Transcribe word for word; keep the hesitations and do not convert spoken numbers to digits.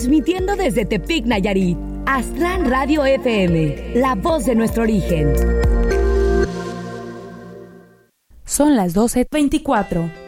Transmitiendo desde Tepic, Nayarit. Aztlán Radio F M, la voz de nuestro origen. Son las doce veinticuatro.